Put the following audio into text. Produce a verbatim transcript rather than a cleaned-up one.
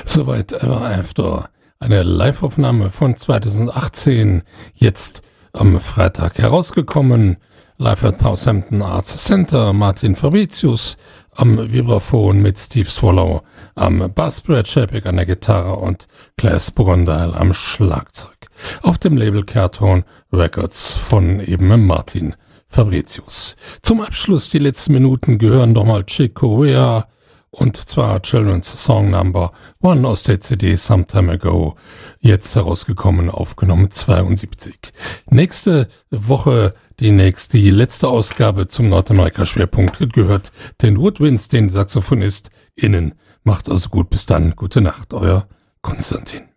Soweit Ever After. Eine Live-Aufnahme von zweitausendachtzehn, jetzt am Freitag herausgekommen. Live at Southampton Arts Center, Martin Fabricius am Vibraphon mit Steve Swallow am Bass, Brad Chapek an der Gitarre und Claes Brondal am Schlagzeug. Auf dem Label Cartoon Records von eben Martin Fabricius. Zum Abschluss, die letzten Minuten, gehören nochmal Chick Corea, und zwar Children's Song Number One aus der C D Some Time Ago, jetzt herausgekommen, aufgenommen zweiundsiebzig. Nächste Woche, die nächste, die letzte Ausgabe zum Nordamerika-Schwerpunkt gehört den Woodwinds, den Saxophonist innen. Macht's also gut, bis dann, gute Nacht, euer Konstantin.